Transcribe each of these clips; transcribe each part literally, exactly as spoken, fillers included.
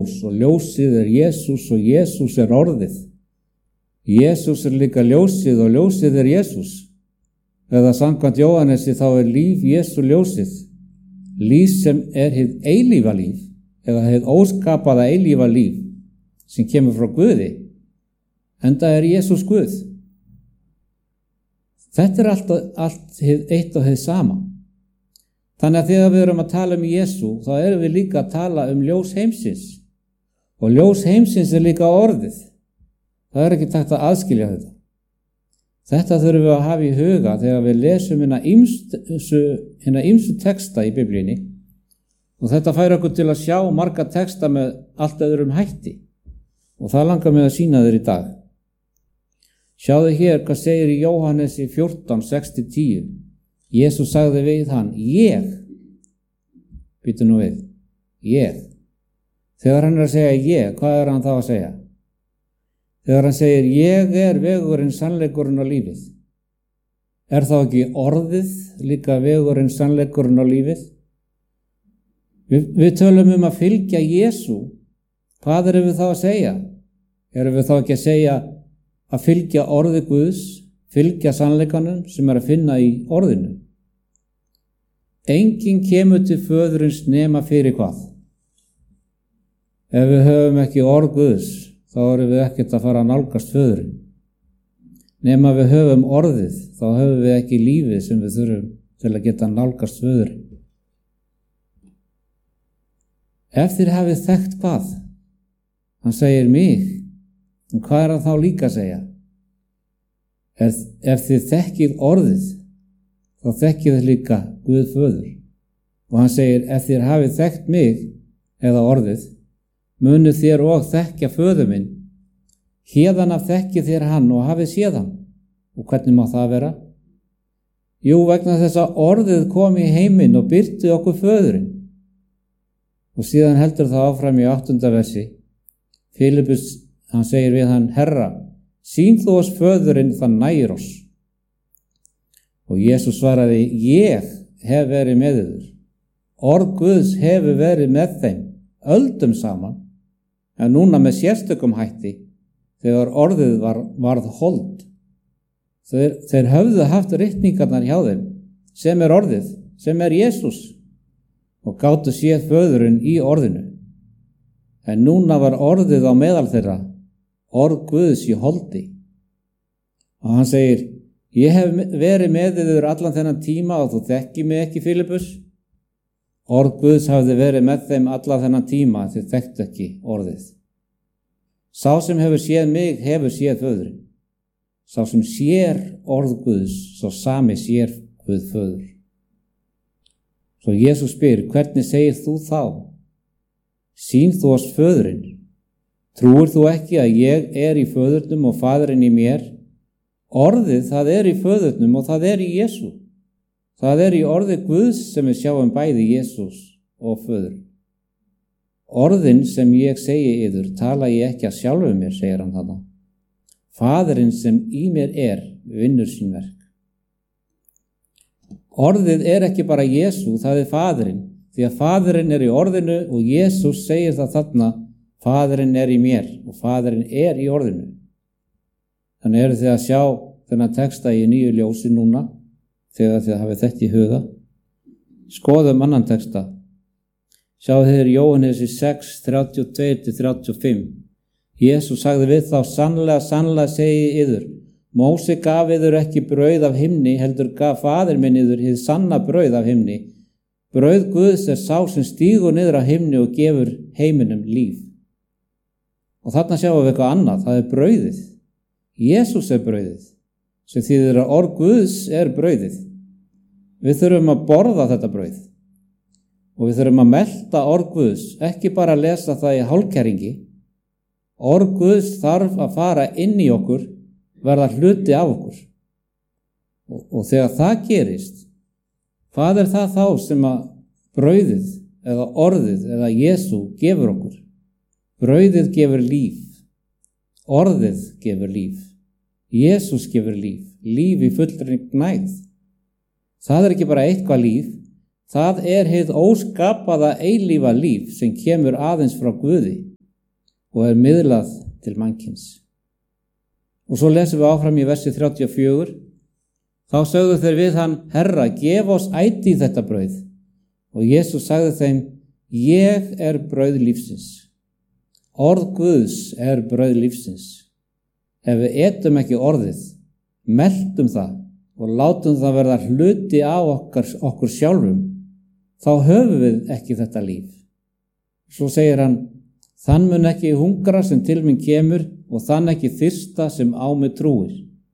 ljós og ljósið er Jesús og Jesús er orðið. Jesús er líka ljósið og ljósið er Jesús. Eða samkvæmt Jóhannesi þá er líf Jesú ljósið. Líf sem er hið eilífa líf eða hið óskapaða eilífa líf sem kemur frá Guði. Enda er Jesús Guð. Þetta er allt, allt hið eitt og hið sama. Þannig að þegar við erum að tala um Jesú, þá erum við líka að tala um ljós heimsins. Og ljós heimsins er líka orðið. Það er ekki takt að aðskilja þetta. Þetta þurfum við að hafa í huga þegar við lesum hérna ýmsu, hérna ýmsu texta í Biblíunni. Og þetta fær okkur til að sjá marga texta með allt öðrum hætti. Og það langar mig að sýna þér í dag. Sjáðu hér hvað segir í Jóhannesi fjórtán, sex til tíu. Jesús sagði við hann, ég, býtu nú við, ég. Þegar hann er að segja ég, hvað er hann þá að segja? Þegar hann segir, ég er vegurinn, sannleikurinn og lífið. Er þá ekki orðið líka vegurinn, sannleikurinn og lífið? Við, við tölum um að fylgja Jesú. Hvað erum við þá að segja? Erum við þá ekki að segja að fylgja orði Guðs, fylgja sannleikanum sem er að finna í orðinu? Enginn kemur til föðurins nema fyrir hvað? Ef við höfum ekki orð Guðs, þá erum við ekkert að fara að nálgast föðurinn. Nema við höfum orðið, þá höfum við ekki lífið sem við þurfum til að geta nálgast föðurinn. Ef þér hafið þekkt hvað? Hann segir mig, og hvað er hann þá líka að segja? Ef, ef þið þekkið orðið, þá þekkið þið líka Guð föður. Og hann segir, ef þér hafið þekkt mig, eða orðið, munu þér og þekkja föður minn. Héðan af þekkið þér hann og hafið séð hann. Og hvernig má það vera? Jú, vegna þess að orðið kom í heiminn og birti okkur föðurinn. Og síðan heldur það áfram í áttunda versi. Filippus, hann segir við hann, Herra, sýn þú oss föðurinn, það nægir oss. Og Jesús svaraði, ég hef verið með yður. Orð Guðs hefur verið með þeim, öldum saman, en núna með sérstökum hætti, þegar orðið var, varð hold. Þeir, þeir höfðu haft ritningarnar hjá þeim, sem er orðið, sem er Jesús, og gátu séð föðurinn í orðinu. En núna var orðið á meðal þeirra, orð Guðs í holdi. Og hann segir, ég hef verið með yður allan þennan tíma og þú þekki mig ekki, Filippus. Orð Guðs hafði verið með þeim allan þennan tíma, þið þekktu ekki orðið. Sá sem hefur séð mig, hefur séð föðurinn. Sá sem sér orð Guðs, svo sami sér Guð föður. Svo Jesús spyr, hvernig segir þú þá? Sýn þú oss föðurinn? Trúir þú ekki að ég er í föðurnum og faðurinn í mér? Orðið, það er í föðurnum og það er í Jesú. Það er í orði Guðs sem við sjáum bæði Jesús og föður. Orðin sem ég segi yður, tala ég ekki að sjálfu mér, segir hann þarna. Faðurinn sem í mér er, vinnur sín verk. Orðið er ekki bara Jesú, það er faðurinn, því að faðurinn er í orðinu og Jesús segir það þarna, faðurinn er í mér og faðurinn er í orðinu. Þannig eru þið að sjá þennan texta í nýju ljósi núna, þegar þið hafið þetta í huga. Skoðum annan texta. Sjáðu þér Jóhannesi sex, þrjátíu og tvö til þrjátíu og fimm. Jesús sagði við þá, sannlega, sannlega segi yður, Móse gaf yður ekki brauð af himni, heldur gaf faðir minn yður hið sanna brauð af himni. Brauð Guðs er sá sem stígur niður af himni og gefur heiminum líf. Og þarna sjáum við eitthvað annað, það er brauðið. Jesús er brauðið, sem þýðir að orð Guðs er brauðið. Við þurfum að borða þetta brauð og við þurfum að melta orð Guðs, ekki bara að lesa það í hálfkæringi. Orð Guðs þarf að fara inn í okkur, verða hluti af okkur. Og, og þegar það gerist, hvað er það þá sem að brauðið eða orðið eða Jesú gefur okkur? Brauðið gefur líf, orðið gefur líf, Jesús gefur líf, líf í fullri gnægð. Það er ekki bara eitthvað líf, það er hið óskapaða eilífa líf sem kemur aðeins frá Guði. og er miðlað til mannkyns. Og svo lesum við áfram í versi þrjátíu og fjögur. Þá sögðu þeir við hann, Herra, gef oss ætíð þetta brauð. Og Jesús sagði þeim, ég er brauð lífsins. Orð Guðs er brauð lífsins. Ef við etum ekki orðið, meltum það og látum það verða hluti á okkar, okkur sjálfum, þá höfum við ekki þetta líf. Svo segir hann, þann mun ekki hungra sem til mín kemur og þann ekki þyrsta sem á mig trúir.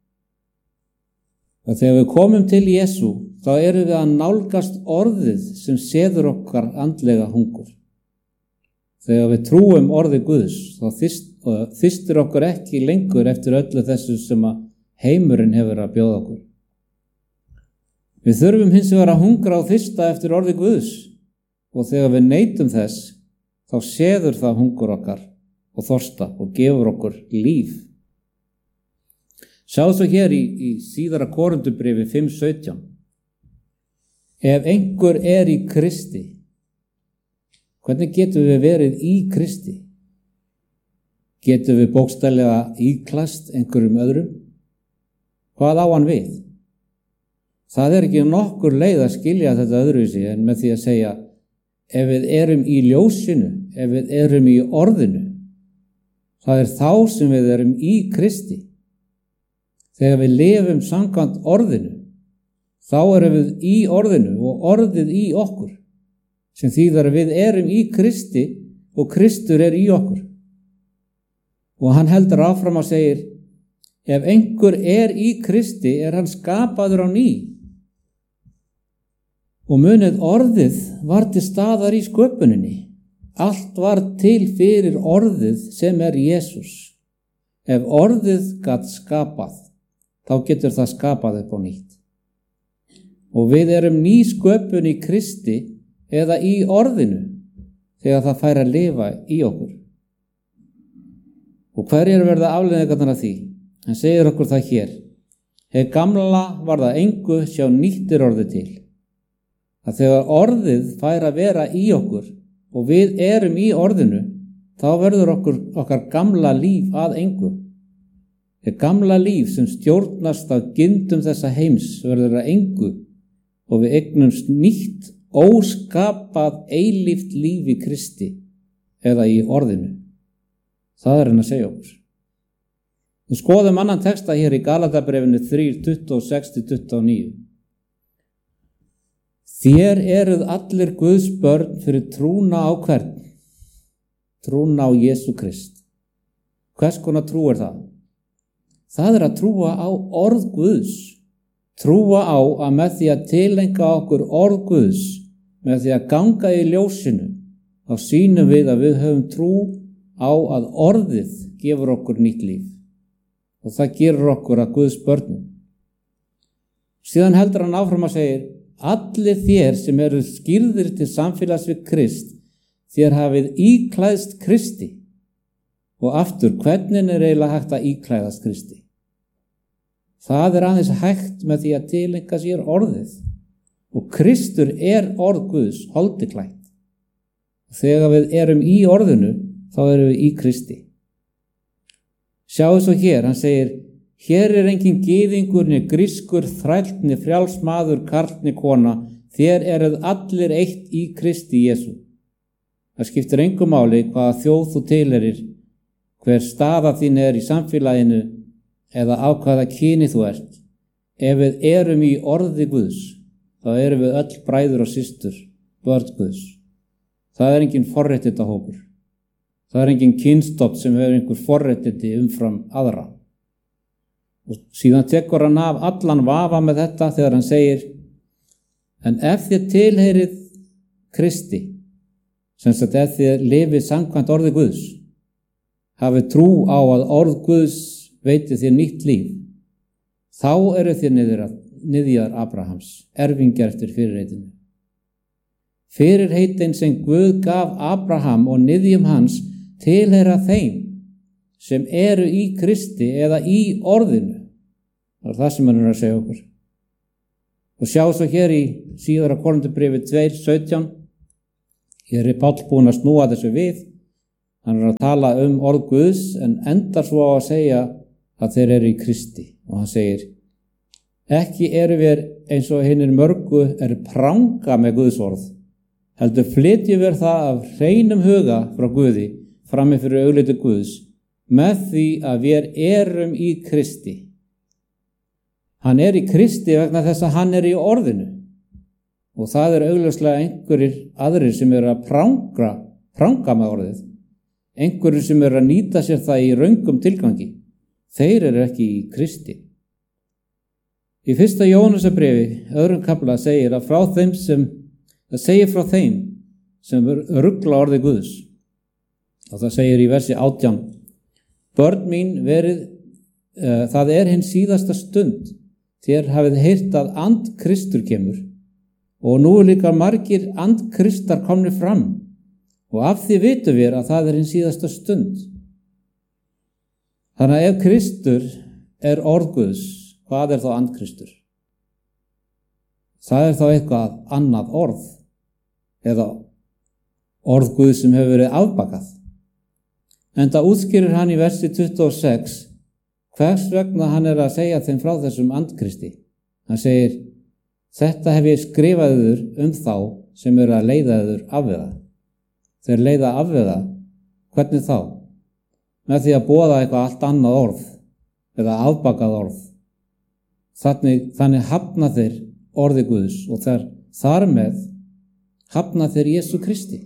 Og þegar við komum til Jesú, þá erum við að nálgast orðið sem seður okkar andlega hungur. Þegar við trúum orði Guðs, þá þyst, þystir okkur ekki lengur eftir öllu þessu sem að heimurinn hefur að bjóða okkur. Við þurfum hins vegar að hungra og þysta eftir orði Guðs og þegar við neitum þess, þá seður það hungur okkar og þorsta og gefur okkur líf. Sjáðu svo hér í, í síðara Korintubréfi fimm sautján. Ef einhver er í Kristi, hvernig getum við verið í Kristi? Getum við bókstaflega íklast einhverjum öðrum? Hvað á hann við? Það er ekki nokkur leið að skilja þetta öðruvísi en með því að segja, ef við erum í ljósinu, ef við erum í orðinu, það er þá sem við erum í Kristi. Þegar við lifum samkvæmt orðinu, þá erum við í orðinu og orðið í okkur, sem þýðir að við erum í Kristi og Kristur er í okkur. Og hann heldur áfram og segir, ef einhver er í Kristi, er hann skapaður á ný. Og munið, orðið var til staðar í sköpuninni. Allt var til fyrir orðið sem er Jesús. Ef orðið gat skapað, þá getur það skapað upp á nýtt. Og við erum ný sköpun í Kristi eða í orðinu þegar það fær að lifa í okkur. Og hverjir verða afleiðingarnar af því? Hann segir okkur það hér. Hið gamla var það engu, sjá nýttir orðið til. Að þegar orðið fær að vera í okkur og við erum í orðinu, þá verður okkur, okkar gamla líf að engu. Hið gamla líf sem stjórnast af gindum þessa heims verður að engu og við eignumst nýtt, óskapað, eilíft líf í Kristi eða í orðinu. Það er hann að segja okkur. Við skoðum annan texta hér í Galatabréfinu þrjú, tuttugu og sex til tuttugu og níu. Þér eruð allir Guðs börn fyrir trúna á hvern? Trúna á Jesú Krist. Hvers konar trú er það? Það er að trúa á orð Guðs. Trúa á að með því að tilenga okkur orð Guðs, með því að ganga í ljósinu, þá sýnum við að við höfum trú á að orðið gefur okkur nýtt líf. Og það gerur okkur að Guðs börnum. Síðan heldur hann áfram að segja, allir þér sem eru skírðir til samfélags við Krist, þér hafið íklæðst Kristi. Og aftur, hvernig er eiginlega hægt að íklæðast Kristi? Það er aðeins hægt með því að tilenga sér orðið. Og Kristur er orð Guðs, holdiklætt. Þegar við erum í orðinu, þá erum við í Kristi. Sjáðu svo hér, hann segir, hér er engin gyðingur, ni grískur, þræll, ni frjáls maður, karl, ni kona, þér eruð allir eitt í Kristi Jesú. Það skiptir engu máli hvaða þjóð þú tilheyrir, hver staða þín er í samfélaginu eða á hvaða kyni þú ert. Ef við erum í orði Guðs, þá erum við öll bræður og systur, börn Guðs. Það er engin forréttindahópur. Það er engin kynstofn sem hefur einhver forréttindi umfram aðra. Og síðan tekur hann af allan vafa með þetta þegar hann segir, en ef þið tilheyrið Kristi, sem sagt ef þið lifið samkvæmt orði Guðs, hafið trú á að orð Guðs veiti þér nýtt líf, þá eru þið niðjar, niðjar Abrahams, erfingjar eftir fyrirheitinu. Fyrirheitin sem Guð gaf Abraham og niðjum hans tilheyra þeim sem eru í Kristi eða í orðinu. Það er það sem hann er að segja okkur. Og sjá svo hér í síðara Korintubréfi tvö sautján. Hér er Páll búinn að snúa þessu við Hann er að tala um orð Guðs en endar svo á að segja að þeir eru í Kristi. Og hann segir, ekki eru við eins og hinir mörgu er pranga með Guðs orð. Heldur flytjum við það af hreinum huga frá Guði frammi fyrir augliti Guðs með því að við erum í Kristi. Hann er í Kristi vegna þess að hann er í orðinu. Og það er augljóslega einhverjir aðrir sem eru að pranga, pranga með orðið. Einhverjir sem eru að nýta sér það í röngum tilgangi. Þeir eru ekki í Kristi. Í fyrsta Jóhannesarbréfi, öðrum kafla, segir að frá þeim sem, það segir frá þeim sem rugla orði Guðs. Og það segir í versi átján, börn mín verið, uh, það er hinn síðasta stund, þér hafið heyrt að and Kristur kemur, og nú er líka margir and Kristar komnir fram, og af því vitum við að það er hinn síðasta stund. Þannig að ef Kristur er orð Guðs, hvað er þá and Kristur? Það er þá eitthvað annað orð, eða orð Guðs sem hefur verið afbakað. En það útskýrir hann í versi tuttugu og sex hvers vegna hann er að segja þeim frá þessum andkristi. Hann segir, þetta hef ég skrifað yður um þá sem eru að leiða yður afveða. Þeir leiða afveða, hvernig þá? Með því að boða eitthvað allt annað orð eða afbakað orð. Þannig, þannig hafna þeir orði Guðs og þar, þar með hafna þeir Jesú Kristi.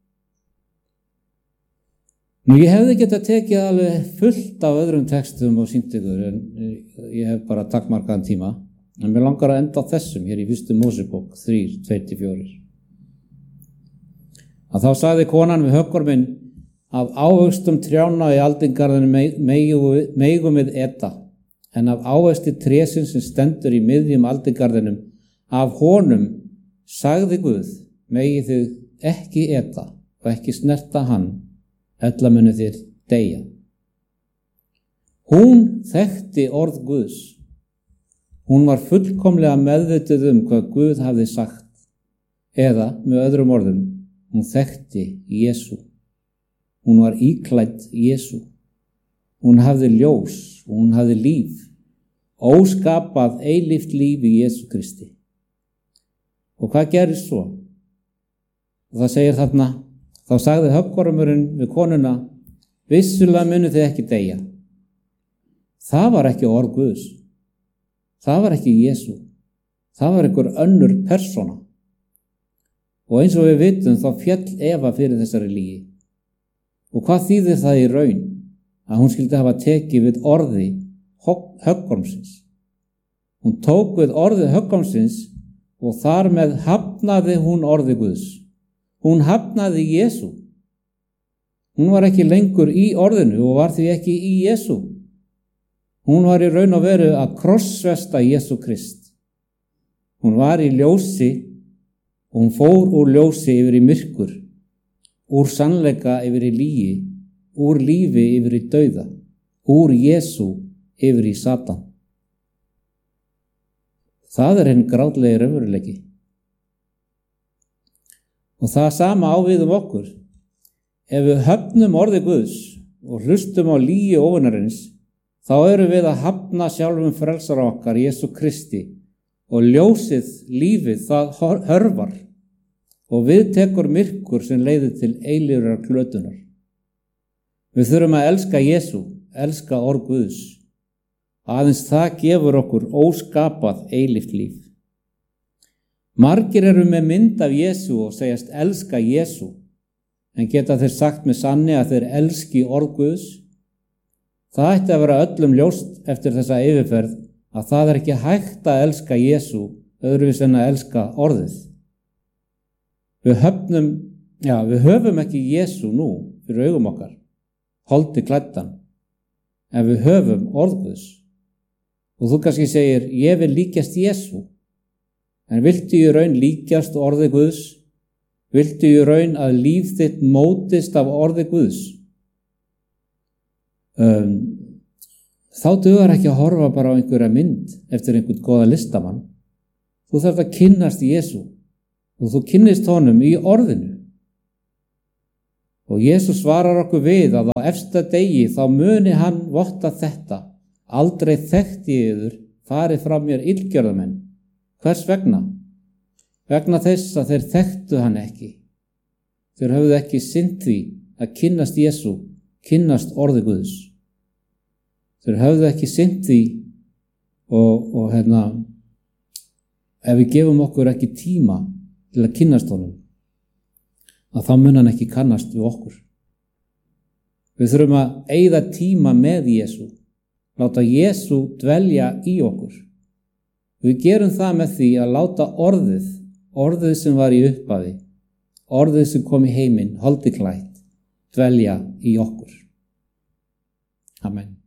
Nú ég hefði getað tekið alveg fullt af öðrum textum og sýnt ykkur en ég hef bara takmarkaðan tíma. En mér langar að enda á þessum hér í fyrstu Mósebók þrjú, tvö til fjögur. Að þá sagði konan við höggorminn, af ávöxtum trjána í aldingarðinu megum við eta, en af ávexti trésins sem stendur í miðjum aldingarðinum, af honum sagði Guð, megi þið ekki eta og ekki snerta hann, ella munu þér deyja. Hún þekkti orð Guðs. Hún var fullkomlega meðvituð um hvað Guð hafði sagt, eða með öðrum orðum, hún þekkti Jesú. Hún var íklædd Jesú. Hún hafði ljós og hún hafði líf, óskapað eilíft líf í Jesú Kristi. Og hvað gerist svo? Og það segir þarna, þá sagði höggormurinn við konuna, vissulega munu þið ekki deyja. Það var ekki orð Guðs. Það var ekki Jesú. Það var einhver önnur persóna. Og eins og við vitum þá féll Eva fyrir þessari lygi. Og hvað þýðir það í raun? Að hún skyldi hafa tekið við orði höggormsins. Hún tók við orði höggormsins og þar með hafnaði hún orði Guðs. Hún hafnaði Jesú. Hún var ekki lengur í orðinu og var því ekki í Jesú. Hún var í raun og veru að krossfesta Jesú Krist. Hún var í ljósi og hún fór úr ljósi yfir í myrkur, úr sannleika yfir í lygi, úr lífi yfir í dauða, úr Jesú yfir í Satan. Það er hinn grátlega raunveruleiki. Og það sama á við um okkur. Ef við höfnum orði Guðs og hlustum á lygi óvinarins, þá erum við að hafna sjálfum frelsara okkar, Jesú Kristi, og ljósið, lífið, það hörfar og við tekur myrkur sem leiðir til eilífrar glötunar. Við þurfum að elska Jesú, elska orð Guðs. Aðeins það gefur okkur óskapað eilíft líf. Margir eru með mynd af Jesú og segjast elska Jesú, en geta þeir sagt með sanni að þeir elski orð Guðs? Það ætti að vera öllum ljóst eftir þessa yfirferð að það er ekki hægt að elska Jesú öðruvís en að elska orðið. Við höfnum, já, við höfum ekki Jesú nú fyrir augum okkar, holdi klæddan, en við höfum orð Guðs. Og þú kannski segir, ég vil líkjast Jesú, en viltu í raun líkjast orði Guðs? Viltu í raun að líf þitt mótist af orði Guðs? Um, þá dugar ekki að horfa bara á einhverja mynd eftir einhvern góða listamann. Þú þarf að kynnast Jesú og þú kynnist honum í orðinu. Og Jesús svarar okkur við að á efsta degi þá muni hann votta þetta: aldrei þekkti ég yður, farið frá mér illgjörðamenn. Hvers vegna? Vegna þess að þeir þekktu hann ekki. Þeir höfðu ekki sinnt því að kynnast Jesú, kynnast orði Guðs. Þeir höfðu ekki sinnt því og, og hérna, ef við gefum okkur ekki tíma til að kynnast honum, að þá mun hann ekki kannast við okkur. Við þurfum að eyða tíma með Jesú, láta Jesú dvelja í okkur. Við gerum það með því að láta orðið, orðið sem var í upphafi, orðið sem kom í heiminn, holdi klætt, dvelja í okkur. Amen.